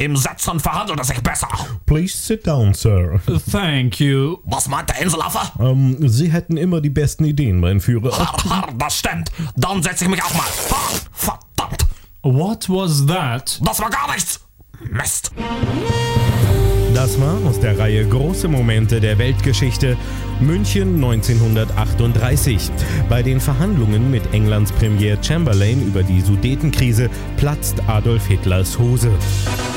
Im Sitzen verhandelt es sich besser. Please sit down, sir. Thank you. Was meint der Inselaffe? Sie hätten immer die besten Ideen, mein Führer. Das stimmt. Dann setze ich mich auch mal. Verdammt. What was that? Das war gar nichts. Mist. Das war aus der Reihe Große Momente der Weltgeschichte München 1938. Bei den Verhandlungen mit Englands Premier Chamberlain über die Sudetenkrise platzt Adolf Hitlers Hose.